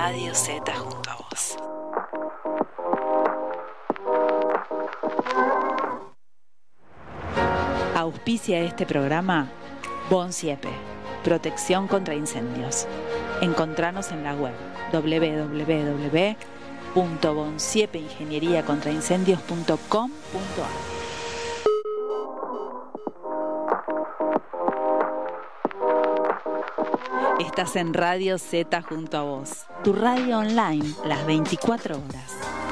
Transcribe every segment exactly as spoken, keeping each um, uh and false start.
Radio Z junto a vos. Auspicia este programa Bonsiepe, protección contra incendios. Encontranos en la web doble u doble u doble u punto bonsiepe ingeniería contra incendios punto com punto a r. Estás en Radio Z junto a vos, tu radio online, las veinticuatro horas.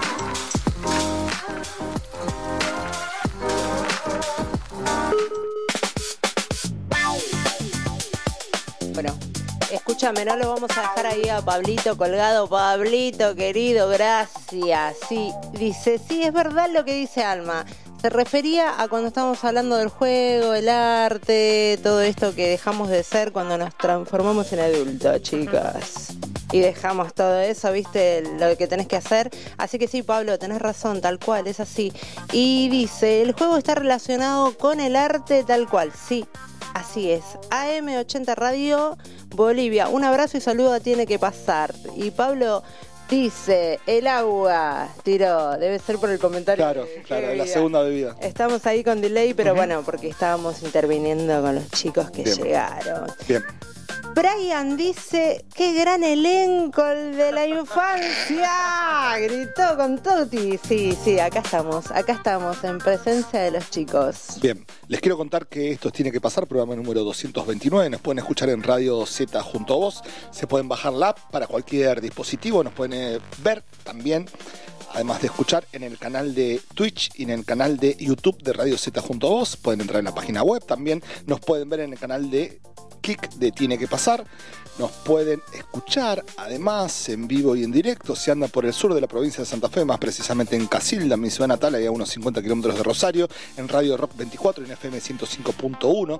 Bueno, escúchame, no lo vamos a dejar ahí a Pablito colgado. Pablito, querido, gracias. Sí, dice, sí, es verdad lo que dice Alma. Se refería a cuando estamos hablando del juego, el arte, todo esto que dejamos de ser cuando nos transformamos en adultos, chicas. Y dejamos todo eso, ¿viste? Lo que tenés que hacer. Así que sí, Pablo, tenés razón, tal cual, es así. Y dice, el juego está relacionado con el arte tal cual. Sí, así es. A M ochenta Radio, Bolivia. Un abrazo y saludo a Tiene que Pasar. Y Pablo dice, el agua tiró, debe ser por el comentario. Claro, claro, la segunda bebida. Estamos ahí con delay, pero uh-huh. bueno, porque estábamos interviniendo con los chicos que Bien. llegaron. Bien. Brian dice, qué gran elenco el de la infancia, gritó con Tuti. Sí, sí, acá estamos, acá estamos en presencia de los chicos. Bien, les quiero contar que esto Tiene que Pasar, programa número doscientos veintinueve, nos pueden escuchar en Radio Z junto a vos, se pueden bajar la app para cualquier dispositivo, nos pueden eh, ver también, además de escuchar en el canal de Twitch y en el canal de YouTube de Radio Z junto a vos, pueden entrar en la página web también, nos pueden ver en el canal de Kik de Tiene que Pasar, nos pueden escuchar además en vivo y en directo si andan por el sur de la provincia de Santa Fe, más precisamente en Casilda, mi ciudad natal, ahí a unos cincuenta kilómetros de Rosario, en Radio Rock veinticuatro, en F M ciento cinco punto uno,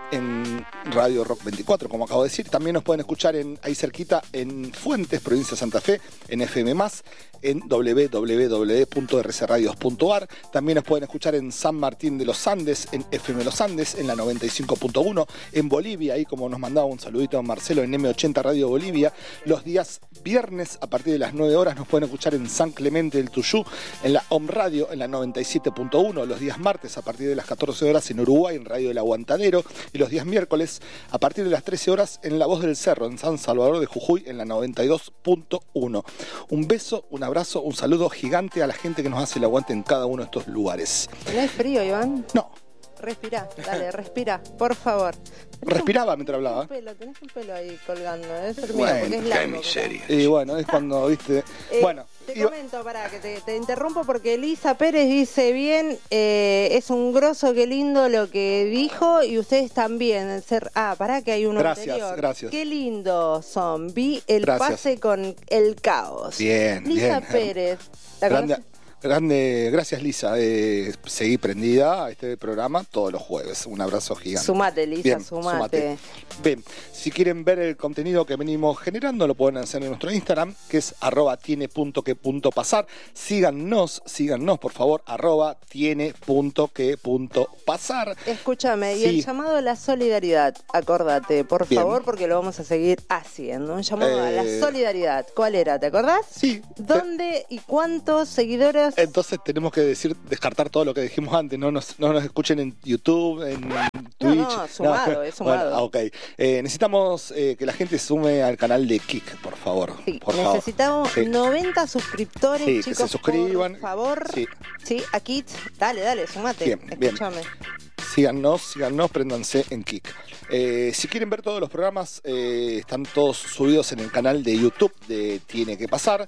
en Radio Rock veinticuatro, como acabo de decir. También nos pueden escuchar en, ahí cerquita en Fuentes, provincia de Santa Fe, en F M más, en doble u doble u doble u punto r c radios punto a r. También nos pueden escuchar en San Martín de los Andes, en F M Los Andes, en la noventa y cinco punto uno, en Bolivia, ahí como nos mandaba un saludito a Marcelo, en M ochenta Radio Bolivia. Los días viernes a partir de las nueve horas nos pueden escuchar en San Clemente del Tuyú, en la Home Radio, en la noventa y siete punto uno. Los días martes a partir de las catorce horas en Uruguay, en Radio El Aguantadero. Y los días miércoles a partir de las trece horas en La Voz del Cerro, en San Salvador de Jujuy, en la noventa y dos punto uno. Un beso, un abrazo, un saludo gigante a la gente que nos hace el aguante en cada uno de estos lugares. ¿Tenés frío, Iván? No. Respirá, dale, respira, por favor. Respiraba mientras hablaba. Tenés un pelo, tenés un pelo ahí colgando, debe ser mío, bueno, porque es largo. Qué miseria. Y bueno, es cuando, viste... Eh, bueno. Te y... comento, pará, que te, te interrumpo porque Elisa Pérez dice bien, eh, es un grosso, qué lindo lo que dijo, y ustedes también. Ser, ah, pará que hay uno gracias, anterior. Gracias, Qué lindo son, vi el gracias. Pase con el caos. Bien, Lisa bien. Pérez. ¿La Grande, conoces? grande, gracias Lisa. Eh, seguí prendida a este programa todos los jueves. Un abrazo gigante. Sumate, Lisa, bien, sumate. sumate. Bien, si quieren ver el contenido que venimos generando, lo pueden hacer en nuestro Instagram, que es arroba tiene punto que punto pasar. Síganos, síganos, por favor, arroba tiene punto que punto pasar. Escúchame, sí. Y el llamado a la solidaridad, acordate, por bien. favor, porque lo vamos a seguir haciendo. Un llamado eh... a la solidaridad. ¿Cuál era? ¿Te acordás? Sí. ¿Dónde y cuántos seguidores? Entonces tenemos que decir, descartar todo lo que dijimos antes, no nos, no nos escuchen en YouTube, en Twitch. No, no, sumado, no. es sumado. Bueno, ok. Eh, necesitamos eh, que la gente sume al canal de Kik, por favor. Sí, por necesitamos favor. noventa suscriptores, sí, chicos, que se suscriban. por favor. Sí, sí a Kit, dale, dale, sumate. Bien, Escúchame. Bien. Síganos, síganos, préndanse en Kik. Eh, si quieren ver todos los programas, eh, están todos subidos en el canal de YouTube de Tiene que Pasar.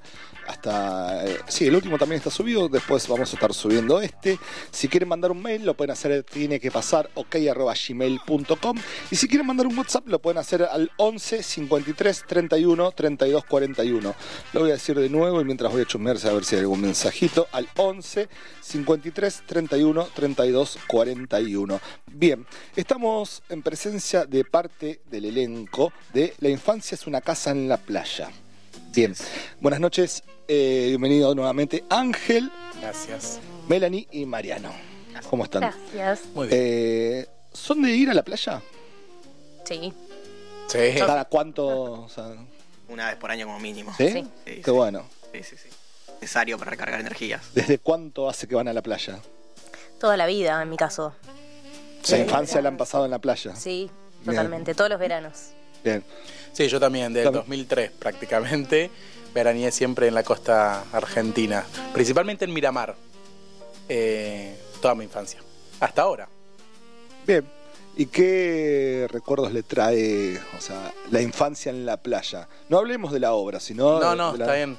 Hasta, eh, sí, el último también está subido, después vamos a estar subiendo este. Si quieren mandar un mail, lo pueden hacer a tiene que pasar ok arroba gmail punto com. Y si quieren mandar un WhatsApp, lo pueden hacer al once cincuenta y tres treinta y uno treinta y dos cuarenta y uno. Lo voy a decir de nuevo y mientras voy a chusmearse a ver si hay algún mensajito. Al once cincuenta y tres treinta y uno treinta y dos cuarenta y uno. Bien, estamos en presencia de parte del elenco de La Infancia es una casa en la playa. Bien, buenas noches, eh, bienvenido nuevamente Ángel. Gracias. Melanie y Mariano. ¿Cómo están? Gracias. Muy bien. Eh, ¿Son de ir a la playa? Sí. Sí. ¿Cada cuánto? O sea, una vez por año como mínimo. ¿Sí? Sí. Sí, Qué sí. bueno. Sí, sí, sí. Necesario para recargar energías. ¿Desde cuánto hace que van a la playa? Toda la vida, en mi caso. La infancia la han pasado en la playa. Sí, Bien. totalmente, todos los veranos. Bien. Sí, yo también, desde el También. dos mil tres prácticamente, veraneé siempre en la costa argentina, principalmente en Miramar, eh, toda mi infancia, hasta ahora. Bien. ¿Y qué recuerdos le trae, o sea, la infancia en la playa? No hablemos de la obra, sino... No, de- no, de la- está bien.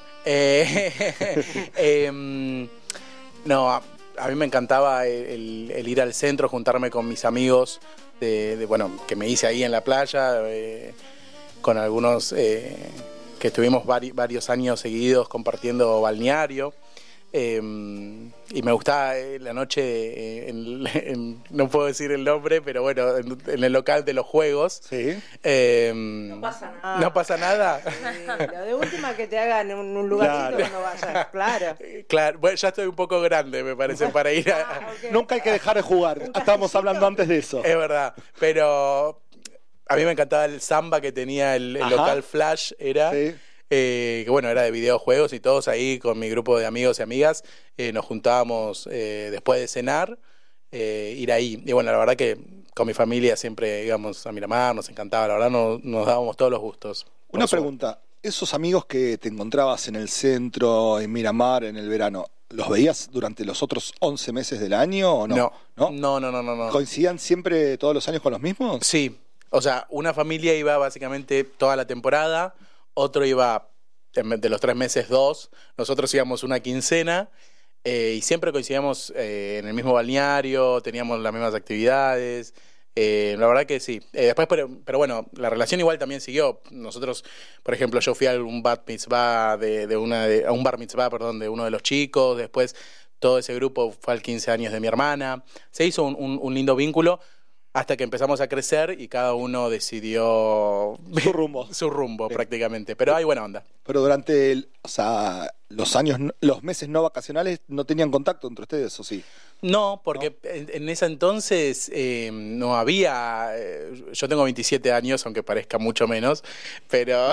Eh, em, no, a, a mí me encantaba el, el ir al centro, juntarme con mis amigos, de, de, bueno, que me hice ahí en la playa, eh, con algunos eh, que estuvimos vari, varios años seguidos compartiendo balneario. Eh, y me gustaba eh, la noche, eh, en, en- no puedo decir el nombre, pero bueno, en, en el local de los juegos. Sí. Eh, No pasa nada. ¿No pasa nada? Sí, lo de última que te hagan en un lugarcito Claro. cuando vayas, claro. Claro, bueno, ya estoy un poco grande, me parece, para ir a... Ah, ok. Nunca hay que dejar de jugar. Estábamos hablando antes de eso. Es verdad, pero a mí me encantaba el samba que tenía el, el Ajá. local Flash, era... Sí. eh, que bueno, era de videojuegos y todos ahí con mi grupo de amigos y amigas, eh, nos juntábamos eh, después de cenar, eh, ir ahí. Y bueno, la verdad que con mi familia siempre íbamos a Miramar, nos encantaba, la verdad no, nos dábamos todos los gustos. Por Una eso- pregunta. Esos amigos que te encontrabas en el centro, en Miramar, en el verano, ¿los veías durante los otros once meses del año o no? No, ¿No? no, no, no, no, no. ¿Coincidían siempre todos los años con los mismos? Sí, o sea, una familia iba básicamente toda la temporada, otro iba en- de los tres meses dos, nosotros íbamos una quincena eh, y siempre coincidíamos eh, en el mismo balneario, teníamos las mismas actividades. Eh, la verdad que sí. Eh, después, pero, pero bueno, la relación igual también siguió. Nosotros, por ejemplo, yo fui a un bat mitzvah de, de una de, a un bar mitzvah, perdón, de uno de los chicos. Después todo ese grupo fue al quince años de mi hermana. Se hizo un, un, un lindo vínculo hasta que empezamos a crecer y cada uno decidió Su rumbo. su rumbo Bien. prácticamente. Pero hay buena onda. Pero durante el, o sea, los años, no- los meses no vacacionales, ¿no tenían contacto entre ustedes o sí? No, porque en, en ese entonces eh, no había. eh, yo tengo veintisiete años, aunque parezca mucho menos, pero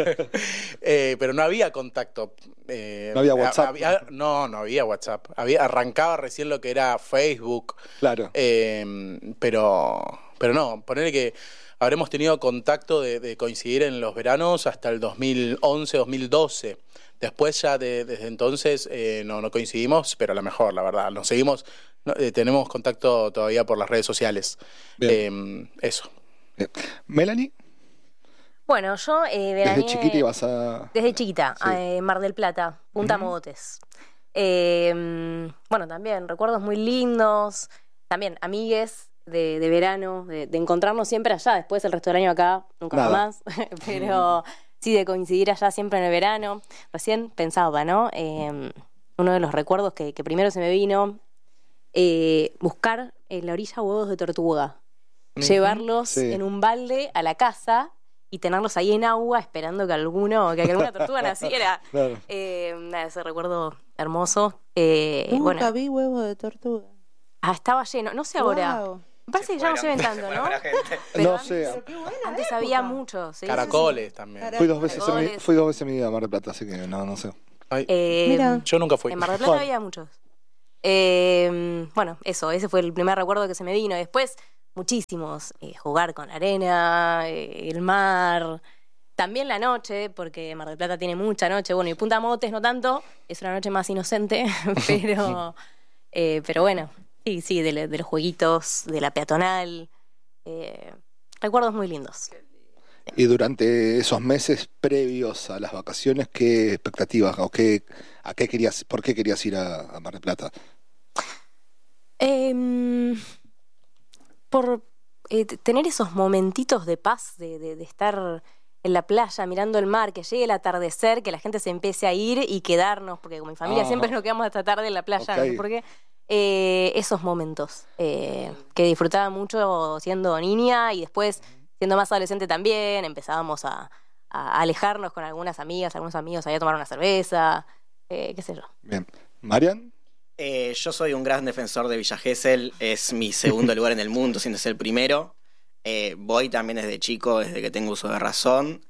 eh, pero no había contacto. eh, No había WhatsApp. había- no, no había WhatsApp. Había, arrancaba recién lo que era Facebook, Claro. eh, pero pero no. Ponerle que habremos tenido contacto de, de coincidir en los veranos hasta el dos mil once, dos mil doce. Después ya de- desde entonces eh, no, no coincidimos, pero a lo mejor, la verdad. Nos seguimos, no, eh, tenemos contacto todavía por las redes sociales. Bien. Eh, eso. Bien. Melanie, Bueno, yo eh, desde veraneé chiquita ibas a... desde chiquita, Sí. a Mar del Plata, Punta Mogotes. Eh, bueno, también recuerdos muy lindos, también amigues de, de verano, de, de encontrarnos siempre allá, después el resto del año acá, nunca Nada. más, pero sí de coincidir allá siempre en el verano. Recién pensaba, ¿no? Eh, uno de los recuerdos que, que primero se me vino, eh, buscar en la orilla huevos de tortuga, llevarlos Sí. en un balde a la casa y tenerlos ahí en agua esperando que alguno, que alguna tortuga naciera. Claro. Eh, nada, ese recuerdo hermoso. Eh, Nunca bueno, vi huevo de tortuga. ah, estaba lleno, no sé ahora. Guau. Me parece que ya no se ven tanto, ¿no? Pero No antes, sé. Pero qué buena antes época. había muchos. sí, sí, sí. Caracoles también. Cara- Fui dos veces en mi, Caracoles. fui dos veces en mi vida a Mar del Plata, así que no, no sé. Ay, Eh, Mira. yo nunca fui. En Mar del Plata Bueno. había muchos. Eh, bueno, eso, ese fue el primer recuerdo que se me vino. Después, muchísimos. eh, jugar con la arena, eh, el mar. También la noche, porque Mar del Plata tiene mucha noche. Bueno, y Punta Mogotes no tanto. Es una noche más inocente, pero, eh, pero bueno. Sí, sí, de, la- de los jueguitos, de la peatonal. eh, recuerdos muy lindos. Y durante esos meses previos a las vacaciones, ¿qué expectativas o qué, a qué querías, por qué querías ir a, a Mar del Plata? Em, por eh, t- tener esos momentitos de paz, de, de- de estar en la playa mirando el mar, que llegue el atardecer, que la gente se empiece a ir y quedarnos, porque con mi familia Ajá. siempre nos quedamos hasta tarde en la playa, no sé Ok. por qué. Eh, esos momentos eh, que disfrutaba mucho siendo niña y después siendo más adolescente también, empezábamos a, a alejarnos con algunas amigas, algunos amigos ahí a tomar una cerveza, eh, qué sé yo. Bien. ¿Marian? Eh, yo soy un gran defensor de Villa Gesell, es mi segundo lugar en el mundo, siendo el primero. Eh, voy también desde chico, desde que tengo uso de razón.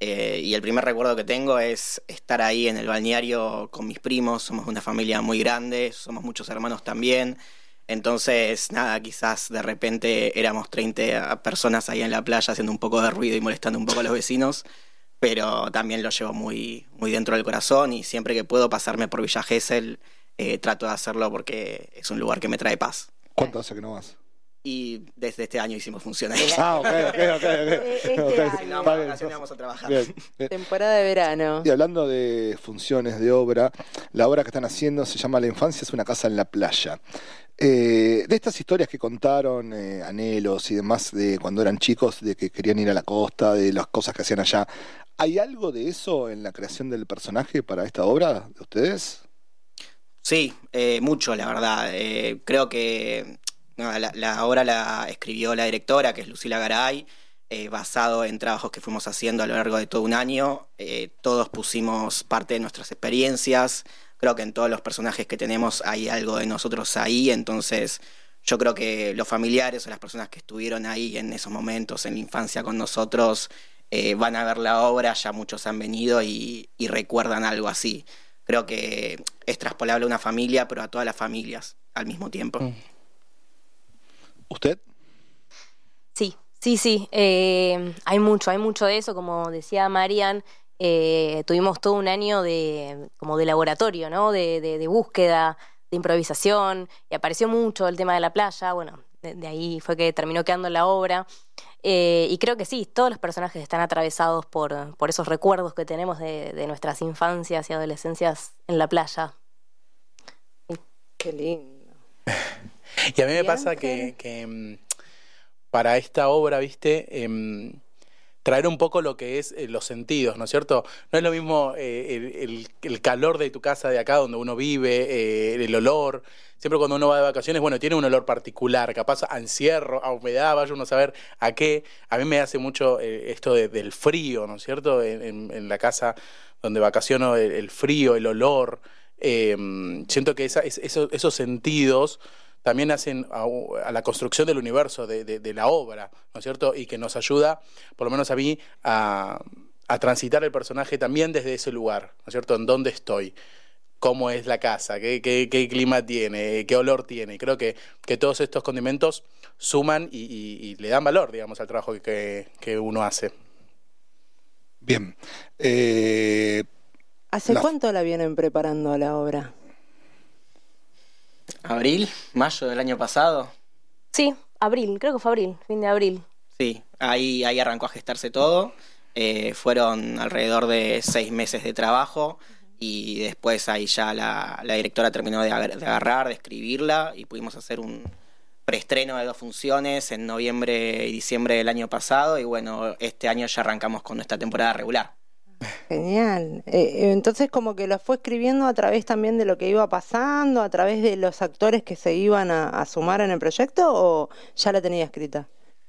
Eh, y el primer recuerdo que tengo es estar ahí en el balneario con mis primos. Somos una familia muy grande, somos muchos hermanos también. Entonces, nada, quizás de repente éramos treinta personas ahí en la playa haciendo un poco de ruido y molestando un poco a los vecinos, pero también lo llevo muy, muy dentro del corazón, y siempre que puedo pasarme por Villa Gesell, eh, trato de hacerlo porque es un lugar que me trae paz. ¿Cuánto hace que no vas? Y desde este año hicimos funciones. Ah, ok, ok, ok. okay. Este okay. año. Si no, Está en bien, vacaciones vamos a trabajar. bien, bien. Temporada de verano. Y hablando de funciones de obra, la obra que están haciendo se llama La Infancia es una casa en la playa. Eh, de estas historias que contaron, eh, anhelos y demás de cuando eran chicos, de que querían ir a la costa, de las cosas que hacían allá, ¿hay algo de eso en la creación del personaje para esta obra de ustedes? Sí, eh, mucho, la verdad. Eh, creo que no, la, la obra la escribió la directora, que es Lucila Garay, eh, basado en trabajos que fuimos haciendo a lo largo de todo un año. Eh, todos pusimos parte de nuestras experiencias. Creo que en todos los personajes que tenemos hay algo de nosotros ahí, entonces yo creo que los familiares o las personas que estuvieron ahí en esos momentos, en la infancia con nosotros, eh, van a ver la obra, ya muchos han venido y, y recuerdan algo así. Creo que es traspolable a una familia, pero a todas las familias al mismo tiempo. ¿Usted? Sí, sí, sí. Eh, hay mucho, hay mucho de eso, como decía Marian. Eh, tuvimos todo un año de como de laboratorio, ¿no? De, de, de búsqueda, de improvisación, y apareció mucho el tema de la playa. Bueno, de, de ahí fue que terminó quedando la obra. Eh, y creo que sí, todos los personajes están atravesados por, por esos recuerdos que tenemos de, de nuestras infancias y adolescencias en la playa. Qué lindo. Y a mí me ¿Y pasa Ángel? que, que mm, para esta obra, ¿viste? Em, traer un poco lo que es eh, los sentidos, ¿no es cierto? No es lo mismo eh, el, el, el calor de tu casa de acá donde uno vive, eh, el olor. Siempre cuando uno va de vacaciones, bueno, tiene un olor particular, capaz a encierro, a humedad, vaya uno a saber a qué. A mí me hace mucho eh, esto de, del frío, ¿no es cierto? En, en, en la casa donde vacaciono, el, el frío, el olor. Eh, siento que esa, es, esos, esos sentidos también hacen a, a la construcción del universo, de, de, de la obra, ¿no es cierto? Y que nos ayuda, por lo menos a mí, a, a transitar el personaje también desde ese lugar, ¿no es cierto? En dónde estoy, cómo es la casa, qué, qué, qué clima tiene, qué olor tiene. Y creo que, que todos estos condimentos suman y, y, y le dan valor, digamos, al trabajo que, que uno hace. Bien. Eh, ¿Hace la... cuánto la vienen preparando la obra? ¿Abril? ¿Mayo del año pasado? Sí, abril, creo que fue abril, fin de abril. Sí, ahí, ahí arrancó a gestarse todo. Eh, fueron alrededor de seis meses de trabajo y después ahí ya la, la directora terminó de, ag- de agarrar, de escribirla, y pudimos hacer un preestreno de dos funciones en noviembre y diciembre del año pasado, y bueno, este año ya arrancamos con nuestra temporada regular. Genial. Eh, entonces como que lo fue escribiendo a través también de lo que iba pasando, a través de los actores que se iban a, a sumar en el proyecto, ¿o ya la tenía escrita?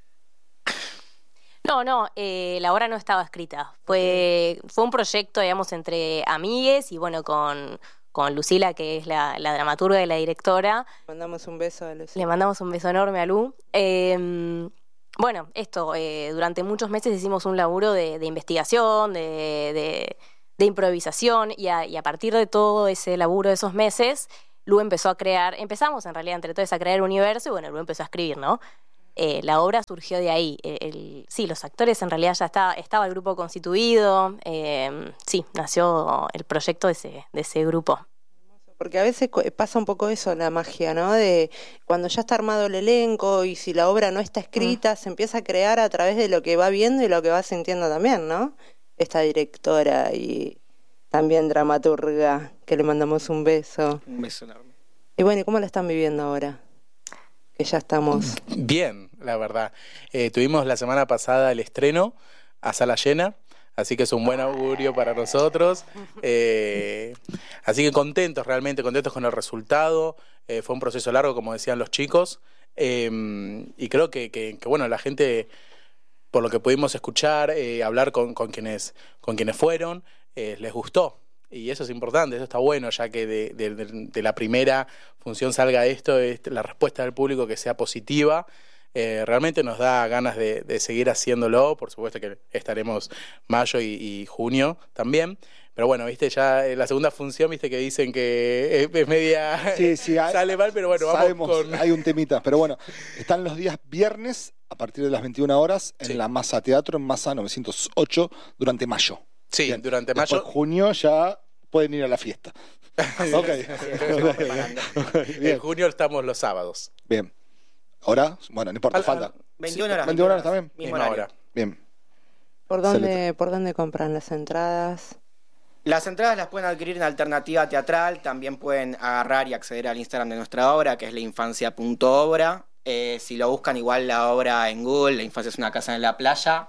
No, no, eh, la obra no estaba escrita. Fue, fue un proyecto, digamos, entre amigues y bueno, con, con Lucila, que es la, la dramaturga y la directora. Mandamos un beso a Lucía. Le mandamos un beso enorme a Lu. Eh, bueno, esto, eh, durante muchos meses hicimos un laburo de, de investigación, de, de, de improvisación, y a, y a partir de todo ese laburo de esos meses, Lu empezó a crear, empezamos en realidad entre todos a crear un universo, y bueno, Lu empezó a escribir, ¿no? Eh, la obra surgió de ahí. El, el, sí, los actores en realidad ya estaba, estaba el grupo constituido. Eh, sí, nació el proyecto de ese, de ese grupo. Porque a veces pasa un poco eso, la magia, ¿no? De cuando ya está armado el elenco y si la obra no está escrita, mm. se empieza a crear a través de lo que va viendo y lo que va sintiendo también, ¿no? Esta directora y también dramaturga, que le mandamos un beso. Un beso enorme. Y bueno, ¿y cómo la están viviendo ahora? Que ya estamos... Bien, la verdad. Eh, tuvimos la semana pasada el estreno a sala llena, así que es un buen augurio para nosotros. Eh, así que contentos, realmente contentos con el resultado. Eh, fue un proceso largo, como decían los chicos. Eh, y creo que, que, que, bueno, la gente, por lo que pudimos escuchar, eh, hablar con, con, quienes, con quienes fueron, eh, les gustó. Y eso es importante, eso está bueno, ya que de, de, de la primera función salga esto, la respuesta del público que sea positiva. Eh, realmente nos da ganas de, de seguir haciéndolo, por supuesto que estaremos mayo y, y junio también. Pero bueno, viste, ya en la segunda función, viste que dicen que es, es media... Sí, sí, hay, sale mal, pero bueno, vamos sabemos, con... hay un temita. Pero bueno, están los días viernes a partir de las veintiuna horas en Sí. la Masa Teatro, en Masa novecientos ocho, durante mayo. Sí, Bien. durante Después, mayo. junio ya pueden ir a la fiesta. Ok. En Bien. junio estamos los sábados. Bien. ¿Hora? Bueno, no importa, Al- falta. veintiuna horas. veintiuna horas también. Mismo Misma horario. hora. Bien. ¿Por dónde, ¿Por dónde compran las entradas? Las entradas las pueden adquirir en Alternativa Teatral, también pueden agarrar y acceder al Instagram de nuestra obra, que es lainfancia.obra. Eh, si lo buscan igual la obra en Google, La Infancia es una casa en la playa,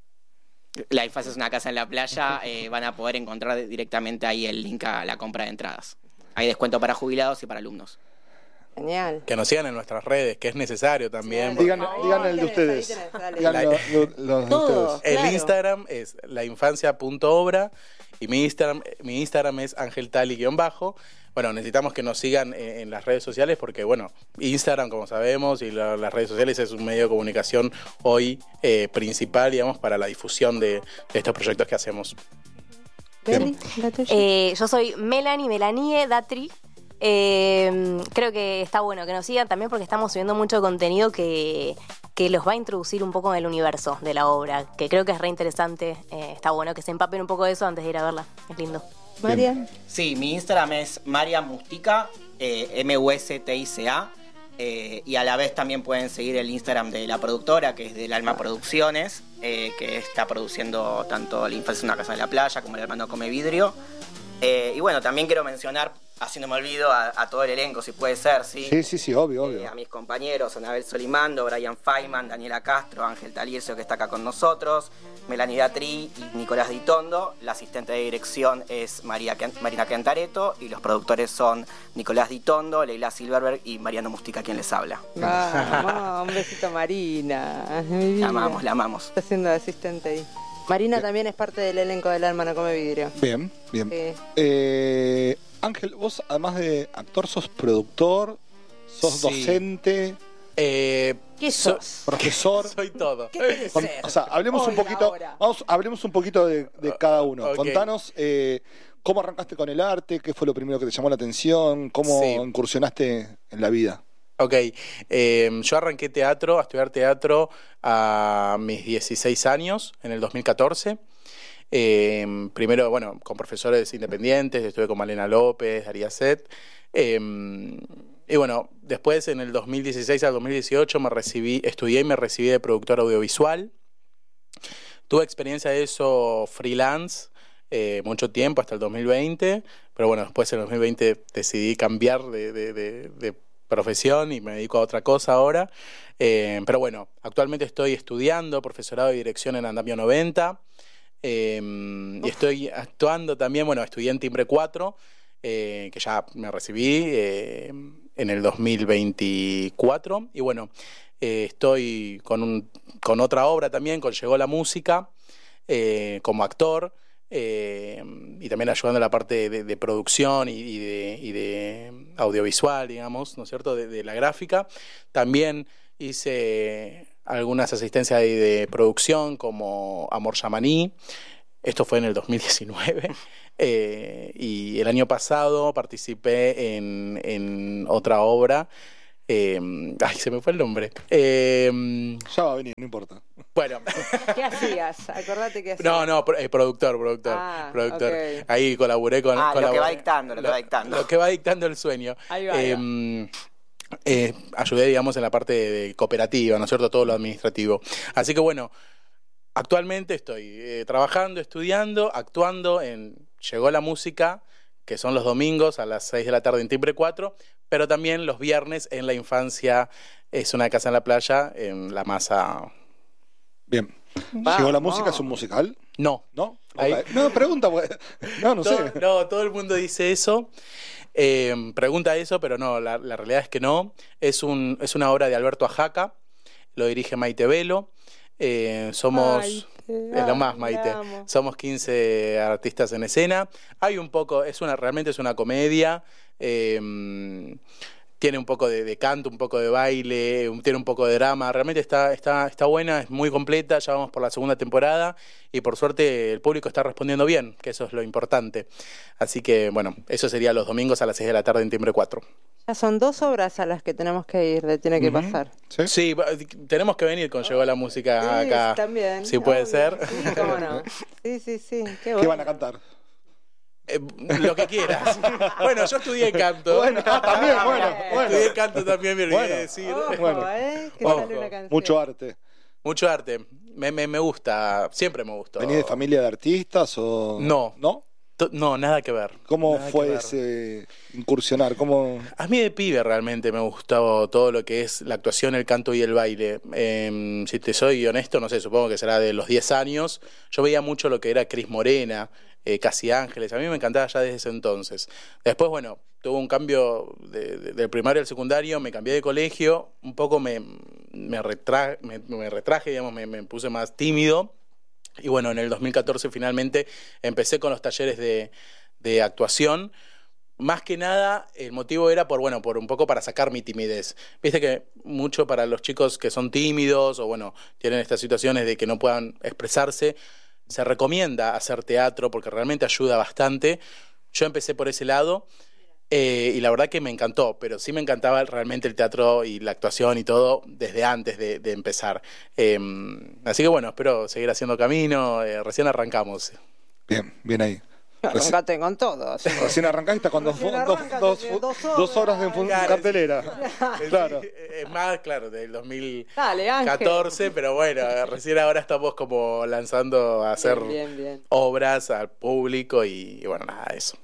La Infancia es una casa en la playa, eh, van a poder encontrar directamente ahí el link a la compra de entradas. Hay descuento para jubilados y para alumnos. Genial. Que nos sigan en nuestras redes, que es necesario también. Sí, porque Digan, Por favor, digan el de tenés, ustedes. ahí tenés, dale. Digan La- lo- lo- los de Todo. ustedes. El Claro. Instagram es lainfancia.obra y mi Instagram, mi Instagram es angeltali-bajo. Bueno, necesitamos que nos sigan en, en las redes sociales porque, bueno, Instagram, como sabemos, y la- las redes sociales es un medio de comunicación hoy eh, principal, digamos, para la difusión de, de estos proyectos que hacemos. Beli, la tuya. Eh, yo soy Melanie, Melanie Datri. Eh, creo que está bueno que nos sigan también porque estamos subiendo mucho contenido que, que los va a introducir un poco en el universo de la obra, que creo que es re interesante. Eh, está bueno que se empapen un poco de eso antes de ir a verla. Es lindo. Marian. Sí, mi Instagram es María Mustica, eh, M U S T I C A, eh, y a la vez también pueden seguir el Instagram de la productora, que es del Alma Producciones, eh, que está produciendo tanto La Infancia es una casa en la playa como El hermano come vidrio. Eh, y bueno, también quiero mencionar, así no me olvido, a, a todo el elenco, si puede ser, ¿sí? Sí, sí, sí, obvio, obvio. Eh, a mis compañeros, Anabel Solimando, Brian Feynman, Daniela Castro, Ángel Taliercio, que está acá con nosotros, Melanie Datri y Nicolás Ditondo. La asistente de dirección es María Can- Marina Cantareto y los productores son Nicolás Ditondo, Leila Silverberg y Mariano Mustica, quien les habla. Vamos, un besito Marina. Mi vida. La amamos, la amamos. Está siendo asistente ahí. Marina también es parte del elenco del Alma no come vidrio. Bien, bien. Sí. Eh, Ángel, vos además de actor sos productor, sos Sí. docente, Eh, ¿Qué so- sos? profesor. Soy todo. ¿Qué querés Con- ser? o sea, hablemos Hoy, un poquito, ahora. vamos, hablemos un poquito de, de cada uno. Ok. Contanos eh, cómo arrancaste con el arte, qué fue lo primero que te llamó la atención, cómo Sí. incursionaste en la vida. Ok, eh, yo arranqué teatro, a estudiar teatro a mis dieciséis años, en el dos mil catorce. Eh, primero, bueno, con profesores independientes, estuve con Malena López, Daría Set. Eh, y bueno, después en el dos mil dieciséis al dos mil dieciocho me recibí, estudié y me recibí de productor audiovisual. Tuve experiencia de eso freelance eh, mucho tiempo, hasta el dos mil veinte, pero bueno, después en el dos mil veinte decidí cambiar de, de, de, de profesión y me dedico a otra cosa ahora. Eh, pero bueno, actualmente estoy estudiando profesorado de dirección en Andamio noventa. Eh, y estoy actuando también, bueno, estudié en Timbre cuatro, eh, que ya me recibí eh, en el dos mil veinticuatro. Y bueno, eh, estoy con, un, con otra obra también, con Llegó la Música, eh, como actor, eh, y también ayudando a la parte de, de producción y, y, de, y de audiovisual, digamos, ¿no es cierto?, de, de la gráfica. También hice algunas asistencias de, de producción como Amor Yamaní. Esto fue en el dos mil diecinueve. Eh, y el año pasado participé en, en otra obra. Eh, ay, se me fue el nombre. Eh, Ya va a venir, no importa. bueno, ¿Qué hacías? Acordate que hacías. no, no, pro- eh, productor, productor, Ah, productor. ok. Ahí colaboré con. Ah, lo que colaboré- va dictando, lo que va dictando. Lo que va dictando el sueño. Ahí va, ahí va. Eh, eh, ayudé, digamos, en la parte de, de cooperativa, ¿no es cierto? Todo lo administrativo. Así que bueno, actualmente estoy eh, trabajando, estudiando, actuando en Llegó la Música, que son los domingos a las seis de la tarde en Timbre cuatro, pero también los viernes en La Infancia es una casa en la playa, en La Masa. Bien. Vamos. ¿Llegó la música? ¿Es un musical? No. ¿No? Ahí- Ok. No, pregunta, pues. No, no todo, sé. no, todo el mundo dice eso. Eh, pregunta eso, pero no, la, la realidad es que no. Es, un, es una obra de Alberto Ajaca, lo dirige Maite Velo. Eh, somos... Maite, es lo más, ay, Maite. la amo. Somos quince artistas en escena. Hay un poco, es una, realmente es una comedia. Eh, tiene un poco de, de canto, un poco de baile, un, tiene un poco de drama. Realmente está, está, está buena, es muy completa. Ya vamos por la segunda temporada y por suerte el público está respondiendo bien, que eso es lo importante. Así que, bueno, eso sería los domingos a las seis de la tarde en Timbre cuatro. Ya son dos obras a las que tenemos que ir, de Tiene que Ujú. pasar. ¿Sí? Sí, tenemos que venir con Llegó la Música Sí, acá. también. Si puede obvio. ser. Sí, cómo no. Sí, sí, sí. Qué bueno. ¿Qué van a cantar? Eh, lo que quieras. Bueno, yo estudié canto. Bueno, ah, también, bueno, bueno. Estudié canto también, me olvidé Bueno. de decir. Ojo, Bueno. ¿eh? Que Ojo. sale una canción. Mucho arte. Mucho arte. Me, me, me gusta, siempre me gustó. ¿Venís de familia de artistas o...? No. ¿No? To- No, nada que ver. ¿Cómo Nada que fue ver. ese incursionar? ¿Cómo...? A mí de pibe realmente me gustó todo lo que es la actuación, el canto y el baile. Eh, si te soy honesto, no sé, supongo que será de los diez años. Yo veía mucho lo que era Cris Morena, eh, Casi Ángeles. A mí me encantaba ya desde ese entonces. Después, bueno, tuve un cambio de, de- del primario al secundario, me cambié de colegio, un poco me, me, retra- me, me retraje, digamos, me, me puse más tímido. Y bueno, en el dos mil catorce finalmente empecé con los talleres de, de actuación. Más que nada, el motivo era por, bueno, por un poco para sacar mi timidez. Viste que mucho para los chicos que son tímidos o, bueno, tienen estas situaciones de que no puedan expresarse, se recomienda hacer teatro porque realmente ayuda bastante. Yo empecé por ese lado eh, y la verdad que me encantó, pero sí me encantaba realmente el teatro y la actuación y todo desde antes de, de empezar. Eh, así que bueno, espero seguir haciendo camino. Eh, recién arrancamos. Bien, bien ahí. Reci- Arrancate con todo. así. Recién arrancaste está con dos, Recién dos, arranca, dos, tiene dos dos horas de obras. fun- Claro, cartelera. Claro. Es más, claro, del dos mil Dale, Ángel. catorce, pero bueno, recién ahora estamos como lanzando a hacer Bien, bien, bien. obras al público y, y bueno, nada, eso.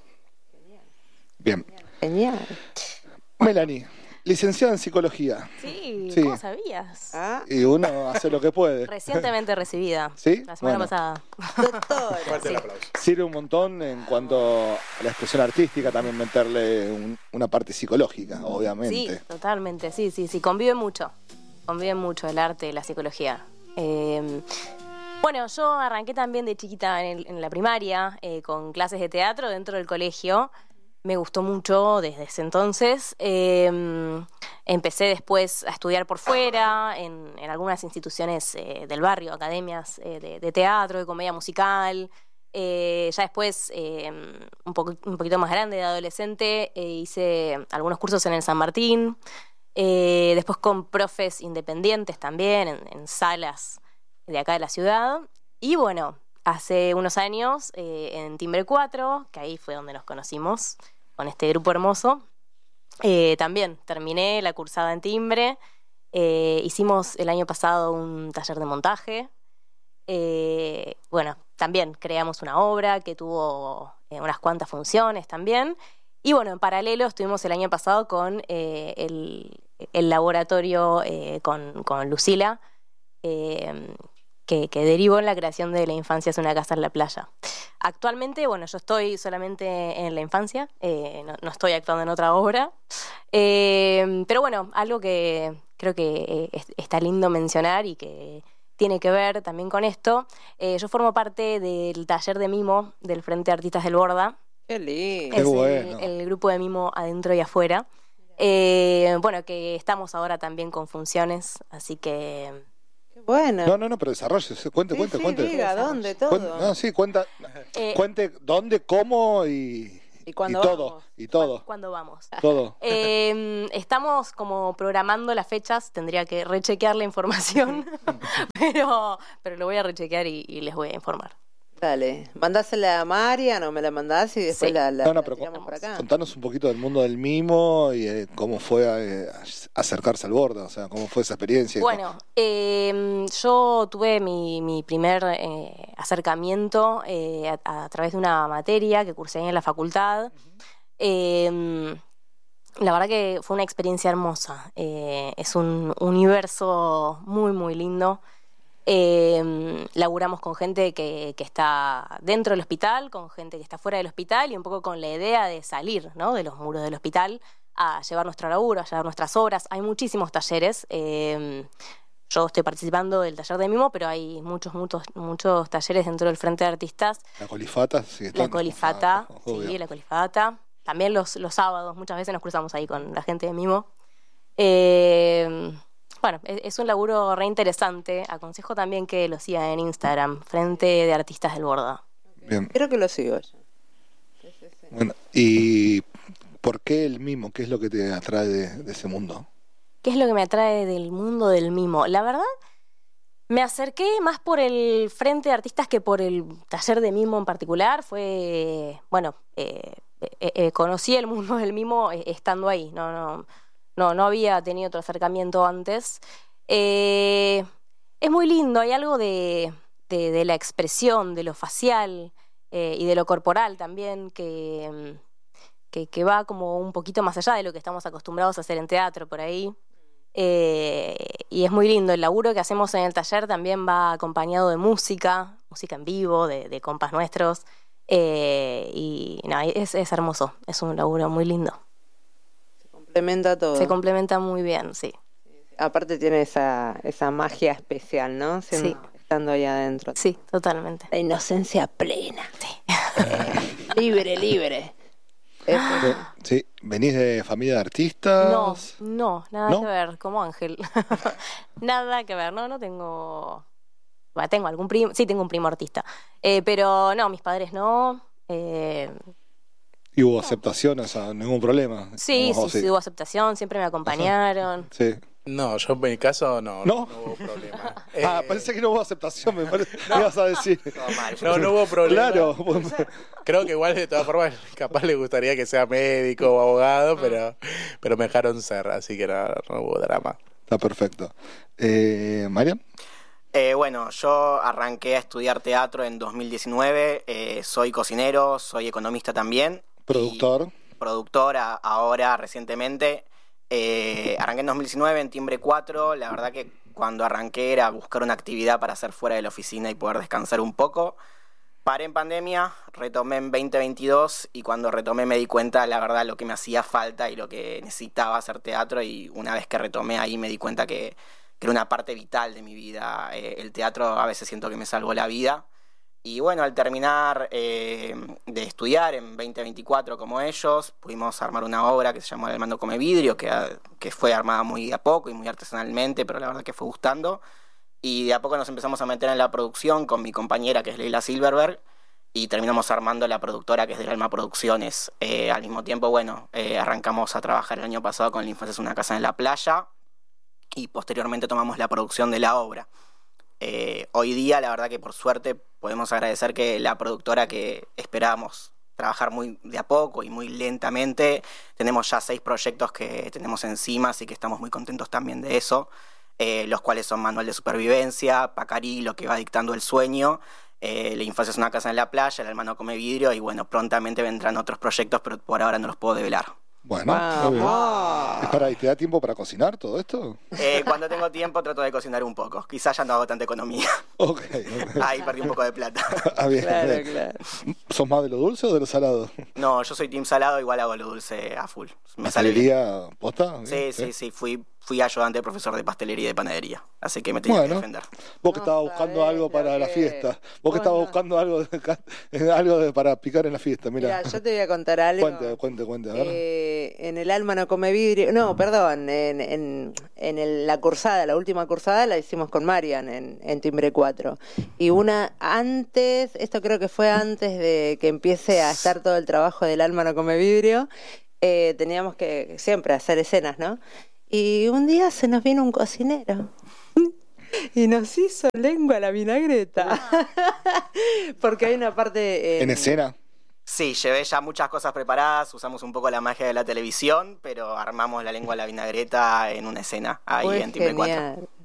Bien. Genial. Melanie, licenciada en psicología. Sí, Sí. ¿cómo sabías? Ah, Y uno hace lo que puede. Recientemente recibida. ¿Sí? La semana Bueno. pasada. doctora. Fuerte el Sí. aplauso. Sirve un montón en cuanto a la expresión artística, también meterle un- una parte psicológica, Sí, obviamente. totalmente, sí, sí, sí, convive mucho, convive mucho el arte y la psicología. Eh, bueno, yo arranqué también de chiquita en, el- en la primaria, eh, con clases de teatro dentro del colegio. Me gustó mucho desde ese entonces. Eh, empecé después a estudiar por fuera, en, en algunas instituciones eh, del barrio, academias eh, de, de teatro, de comedia musical. Eh, ya después, eh, un, poco, un poquito más grande, de adolescente, eh, hice algunos cursos en el San Martín. Eh, después con profes independientes también, en, en salas de acá de la ciudad. Y bueno, hace unos años eh, en Timbre cuatro, que ahí fue donde nos conocimos con este grupo hermoso. Eh, también terminé la cursada en Timbre. Eh, hicimos el año pasado un taller de montaje. Eh, bueno, también creamos una obra que tuvo eh, unas cuantas funciones también. Y bueno, en paralelo estuvimos el año pasado con eh, el, el laboratorio eh, con, con Lucila, eh, que, que derivó en la creación de La Infancia es una casa en la playa. Actualmente, bueno, yo estoy solamente en La Infancia, eh, no, no estoy actuando en otra obra, eh, pero bueno, algo que creo que eh, es- está lindo mencionar y que tiene que ver también con esto, eh, yo formo parte del taller de mimo del Frente de Artistas del Borda. Qué lindo. Qué Es bueno. el, el grupo de mimo adentro y afuera. Eh, bueno, que estamos ahora también con funciones, así que Qué bueno. No, no, no, pero desarrolle, cuente, Sí, cuente, sí, cuente. diga, ¿dónde? Todo. Cuen- No, sí, cuenta, Eh, cuente dónde, cómo y, ¿Y cuándo todo, vamos? y todo, ¿cuándo vamos? todo. Eh, estamos como programando las fechas, tendría que rechequear la información, pero, pero lo voy a rechequear y, y les voy a informar. Dale, mandásela a Marian o me la mandás y después Sí. la, la, No, no, la pero tiramos con- por acá. Contanos un poquito del mundo del mimo y eh, cómo fue eh, acercarse al borde, o sea, cómo fue esa experiencia. Bueno, eh, yo tuve mi, mi primer eh, acercamiento eh, a, a través de una materia que cursé ahí en la facultad. Eh, la verdad que fue una experiencia hermosa. Eh, es un universo muy, muy lindo. Eh, laburamos con gente que, que está dentro del hospital, con gente que está fuera del hospital y un poco con la idea de salir, ¿no?, de los muros del hospital a llevar nuestro laburo, a llevar nuestras obras. Hay muchísimos talleres. Eh, yo estoy participando del taller de mimo, pero hay muchos, muchos, muchos talleres dentro del Frente de Artistas. La colifata, sí, está. La colifata, Ah, obvio. sí, la colifata. también los, los sábados, muchas veces nos cruzamos ahí con la gente de Mimo. Eh, bueno, es, es un laburo re interesante. Aconsejo también que lo sigan en Instagram, Frente de Artistas del Borda. Bien. Creo que lo sigo yo. Sí, sí, sí. Bueno, ¿y por qué el mimo? ¿Qué es lo que te atrae de, de ese mundo? ¿Qué es lo que me atrae del mundo del mimo? La verdad, me acerqué más por el Frente de Artistas que por el taller de mimo en particular. Fue, bueno, eh, eh, eh, conocí el mundo del mimo eh, estando ahí. No, no, no, no había tenido otro acercamiento antes. Eh, es muy lindo, hay algo de, de, de la expresión, de lo facial eh, y de lo corporal también que, que, que va como un poquito más allá de lo que estamos acostumbrados a hacer en teatro por ahí. Eh, y es muy lindo. El laburo que hacemos en el taller también va acompañado de música, música en vivo, de, de compas nuestros. Eh, y no, es, es hermoso, es un laburo muy lindo. Se complementa todo. Se complementa muy bien, sí. Aparte tiene esa, esa magia especial, ¿no? Siendo, Sí. Estando ahí adentro. Sí, totalmente. La inocencia plena. Sí. Eh, libre, libre. Eh, Sí, ¿venís de familia de artistas? No, no, nada ¿No? que ver, como Ángel. Nada que ver, no, no tengo... Bueno, tengo algún primo, sí tengo un primo artista, eh, pero no, mis padres no. Eh, ¿Y hubo aceptación? O sea, ningún problema. sí, sí, Vamos, sí, hubo aceptación, siempre me acompañaron. Sí. No, yo en mi caso no, ¿No? no, hubo problema. Ah, Eh, pensé que no hubo aceptación, me parece. Me ibas a decir. Todo mal. No, no hubo problema. Claro. Creo que igual de todas formas capaz le gustaría que sea médico o abogado, pero, pero me dejaron ser, así que no, no hubo drama. Está perfecto. Eh, ¿Marian? Eh, bueno, yo arranqué a estudiar teatro en dos mil diecinueve, eh, soy cocinero, soy economista también. Productor. Y productor a- ahora, recientemente. Eh, arranqué en dos mil diecinueve en Timbre cuatro, la verdad que cuando arranqué era buscar una actividad para hacer fuera de la oficina y poder descansar un poco. Paré en pandemia, retomé en veinte veintidós y cuando retomé me di cuenta, la verdad, lo que me hacía falta y lo que necesitaba hacer teatro, y una vez que retomé ahí me di cuenta que, que era una parte vital de mi vida. Eh, el teatro a veces siento que me salvó la vida. Y bueno, al terminar eh, de estudiar en veinte veinticuatro como ellos, pudimos armar una obra que se llamó El Mando Come Vidrio, que, que fue armada muy a poco y muy artesanalmente, pero la verdad que fue gustando. Y de a poco nos empezamos a meter en la producción con mi compañera, que es Leila Silverberg, y terminamos armando la productora, que es Del Alma Producciones. Eh, al mismo tiempo, bueno, eh, arrancamos a trabajar el año pasado con La Infancia es una casa en la playa, y posteriormente tomamos la producción de la obra. Eh, hoy día, la verdad que por suerte podemos agradecer que la productora que esperábamos trabajar muy de a poco y muy lentamente, tenemos ya seis proyectos que tenemos encima, así que estamos muy contentos también de eso, eh, los cuales son Manual de Supervivencia, Pacarí, Lo que va dictando el sueño, eh, La Infancia es una casa en la playa, El Alma no come vidrio, y bueno, prontamente vendrán otros proyectos, pero por ahora no los puedo develar. Bueno, muy bien. Vamos. Espera, ¿y te da tiempo para cocinar todo esto? Eh, cuando tengo tiempo trato de cocinar un poco, quizás ya no hago tanta economía, Ok. ok. ahí perdí un poco de plata. Ah, bien, Claro, bien. claro. ¿Sos más de lo dulce o de lo salado? No, yo soy team salado, igual hago lo dulce a full. Me sale bien. ¿Pastelería posta? Sí, sí, sí, fui, fui ayudante de profesor de pastelería y de panadería, así que me tenía Bueno. que defender. Vos que No estabas buscando sabés algo lo para la que- fiesta. Vos que Vos estabas no- buscando algo, de, ca- algo de- para picar en la fiesta, mira. Mira, yo te voy a contar algo. Cuente, cuente, cuente, a ver. Eh, en El Alma no come vidrio. No, perdón. En, en, en el- la cursada, la última cursada, la hicimos con Marian en, en Timbre cuatro. Y una antes, esto creo que fue antes de que empiece a estar todo el trabajo del Alma no come vidrio, eh, teníamos que siempre hacer escenas, ¿no? Y un día se nos vino un cocinero. Y nos hizo lengua a la vinagreta. Porque hay una parte. ¿En escena? Sí, llevé ya muchas cosas preparadas, usamos un poco la magia de la televisión, pero armamos la lengua a la vinagreta en una escena ahí Fue en Timbre cuatro. genial.